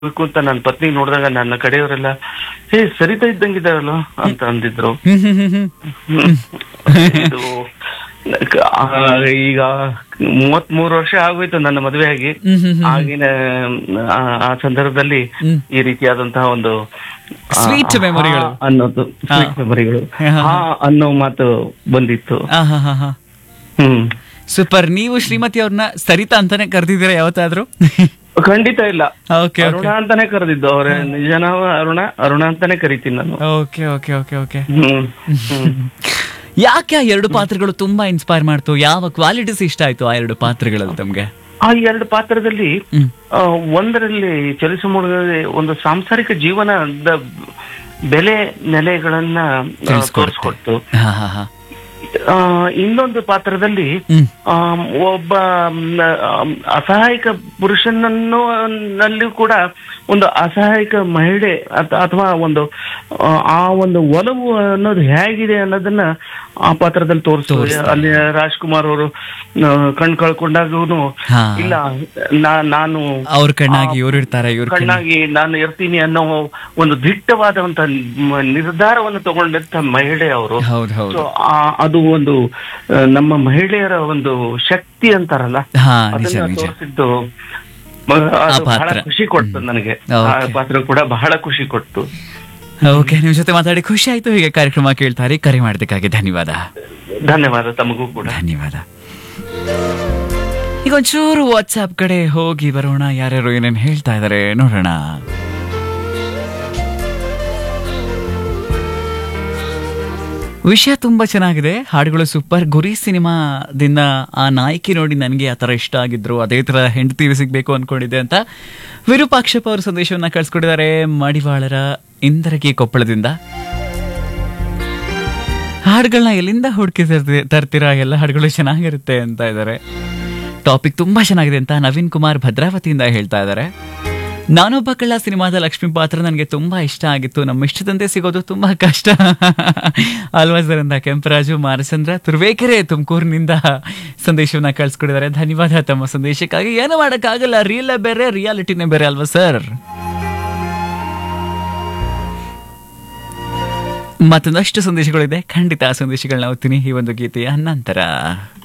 ಬೇಕು ಅಂತ ನನ್ನ ಪತ್ನಿ ನೋಡಿದಾಗ ನನ್ನ ಕಡೆಯವರೆಲ್ಲ ಸರಿತಾ ಇದ್ದಂಗಿದಾರಲ್ಲ ಅಂತ ಅಂದಿದ್ರು. ಇದು ಆ, ಈಗ 33 ವರ್ಷ ಆಗೋಯ್ತು ನನ್ನ ಮದುವೆ ಆಗಿ. ಆಗಿನ ಆ ಸಂದರ್ಭದಲ್ಲಿ ಈ ರೀತಿಯಾದಂತಹ ಒಂದು ಸ್ವೀಟ್ ಮೆಮೊರಿಗಳು ಅನ್ನೋದು ಸ್ವೀಟ್ ಮೆಮೊರಿಗಳು ಅನ್ನೋ ಮಾತು ಬಂದಿತ್ತು. ಹ್ಮ್ ಸೂಪರ್. ನೀವು ಶ್ರೀಮತಿ ಅವ್ರನ್ನ ಸರಿತಾ ಅಂತಾನೆ ಕರೆದಿದ್ದೀರಾ ಯಾವತ್ತಾದ್ರೂ? ಖಂಡಿತ ಇಲ್ಲ, ಓಕೆ ಅರುಣ ಅಂತಾನೆ ಕರೆದಿದ್ದು. ಅವ್ರ ನಿಜನಾಮ ಅರುಣ ಅಂತಾನೆ ಕರಿತೀನಿ ನಾನು. Okay okay okay okay. ಯಾಕೆ ಆ ಎರಡು ಪಾತ್ರಗಳು ತುಂಬಾ ಇನ್ಸ್ಪೈರ್ ಮಾಡ್ತು? ಯಾವ ಕ್ವಾಲಿಟೀಸ್ ಇಷ್ಟ ಆಯ್ತು ಆ ಎರಡು ಪಾತ್ರಗಳಲ್ಲಿ ತಮ್ಗೆ? ಆ ಎರಡು ಪಾತ್ರದಲ್ಲಿ ಒಂದರಲ್ಲಿ ಚಲಿಸುಮೂಡದಲ್ಲಿ ಒಂದು ಸಾಂಸಾರಿಕ ಜೀವನದ ಬೆಲೆ ನೆಲೆಗಳನ್ನ ತೋರಿಸ್ಕೊಡ್ತು. ಇನ್ನೊಂದು ಪಾತ್ರದಲ್ಲಿ ಒಬ್ಬ ಅಸಹಾಯಕ ಪುರುಷನನ್ನು ನಲ್ಲಿ ಕೂಡ ಒಂದು ಅಸಹಾಯಕ ಮಹಿಳೆ ಅಥವಾ ಒಂದು ಆ ಒಂದು ಒಲವು ಅನ್ನೋದು ಹೇಗಿದೆ ಅನ್ನೋದನ್ನ ಆ ಪಾತ್ರದಲ್ಲಿ ತೋರಿಸ್ತಾರೆ. ಅಲ್ಲಿ ರಾಜ್ಕುಮಾರ್ ಅವರು ಕಣ್ ಕಳ್ಕೊಂಡಾಗೂ ಇಲ್ಲ ನಾನು ಅವ್ರ ಕಣ್ಣಾಗಿ ಇವ್ರು ಇರ್ತಾರೆ, ಇವ್ರ ಕಣ್ಣಾಗಿ ನಾನು ಇರ್ತೀನಿ ಅನ್ನೋ ಒಂದು ದಿಟ್ಟವಾದಂತ ನಿರ್ಧಾರವನ್ನು ತಗೊಂಡಂತ ಮಹಿಳೆ ಅವರು. ಅದು ಒಂದು ನಮ್ಮ ಮಹಿಳೆಯರ ಒಂದು ಶಕ್ತಿ ಅಂತಾರಲ್ಲ, ಅದನ್ನ ತೋರಿಸಿದ್ದು ಬಹಳ ಖುಷಿ ಕೊಡ್ತು ನನಗೆ. ಆ ಪಾತ್ರ ಕೂಡ ಬಹಳ ಖುಷಿ ಕೊಡ್ತು. ಓಕೆ, ನಿಮ್ ಜೊತೆ ಮಾತಾಡಿ ಖುಷಿ ಆಯ್ತು. ಹೀಗೆ ಕಾರ್ಯಕ್ರಮ ಕೇಳ್ತಾರೆ, ಕರೆ ಮಾಡೋದಕ್ಕಾಗಿ ಧನ್ಯವಾದ. ಧನ್ಯವಾದ ತಮಗೂ ಕೂಡ ಧನ್ಯವಾದ. ಈಗ ಒಂಚೂರು ವಾಟ್ಸ್ಆಪ್ ಕಡೆ ಹೋಗಿ ಬರೋಣ, ಯಾರ್ಯಾರು ಏನೇನು ಹೇಳ್ತಾ ಇದಾರೆ ನೋಡೋಣ. ವಿಷಯ ತುಂಬಾ ಚೆನ್ನಾಗಿದೆ, ಹಾಡುಗಳು ಸೂಪರ್. ಗುರಿ ಸಿನಿಮಾದಿಂದ ಆ ನಾಯಕಿ ನೋಡಿ ನನಗೆ ಆ ಥರ ಇಷ್ಟ ಆಗಿದ್ರು, ಅದೇ ಥರ ಹೆಂಡತಿ ಸಿಗಬೇಕು ಅನ್ಕೊಂಡಿದ್ದೆ ಅಂತ ವಿರೂಪಾಕ್ಷಪ್ಪ ಅವರು ಸಂದೇಶವನ್ನ ಕಳಿಸ್ಕೊಟ್ಟಿದ್ದಾರೆ ಮಡಿವಾಳರ ಇಂದರಗಿ ಕೊಪ್ಪಳದಿಂದ. ಹಾಡುಗಳನ್ನ ಎಲ್ಲಿಂದ ಹುಡುಕಿ ತರ್ತೀರಾ? ಎಲ್ಲ ಹಾಡುಗಳು ಚೆನ್ನಾಗಿರುತ್ತೆ ಅಂತ ಇದ್ದಾರೆ. ಟಾಪಿಕ್ ತುಂಬಾ ಚೆನ್ನಾಗಿದೆ ಅಂತ ನವೀನ್ ಕುಮಾರ್ ಭದ್ರಾವತಿಯಿಂದ ಹೇಳ್ತಾ ಇದ್ದಾರೆ. ನಾನೊಬ್ಬ ಕಳ್ಳ ಸಿನಿಮಾದ ಲಕ್ಷ್ಮೀ ಪಾತ್ರ ನನಗೆ ತುಂಬಾ ಇಷ್ಟ ಆಗಿತ್ತು. ನಮ್ಮ ಇಷ್ಟದಂತೆ ಸಿಗೋದು ತುಂಬಾ ಕಷ್ಟ ಅಲ್ವಾ ಸರ್ ಅಂತ ಕೆಂಪರಾಜು ಮಾರಚಂದ್ರ ತುರ್ವೇಕೆರೆ ತುಮಕೂರಿನಿಂದ ಸಂದೇಶವನ್ನ ಕಳ್ಸಿಕೊಡಿದ್ದಾರೆ. ಧನ್ಯವಾದ ತಮ್ಮ ಸಂದೇಶಕ್ಕಾಗಿ. ಏನು ಮಾಡೋಕ್ಕಾಗಲ್ಲ, ರಿಯಲ್ ಬೇರೆ ರಿಯಾಲಿಟಿನೇ ಬೇರೆ ಅಲ್ವಾ ಸರ್. ಮತ್ತೊಂದಷ್ಟು ಸಂದೇಶಗಳಿದೆ, ಖಂಡಿತ ಆ ಸಂದೇಶಗಳನ್ನ ಓದ್ತೀನಿ ಈ ಒಂದು ಗೀತೆಯ ನಂತರ.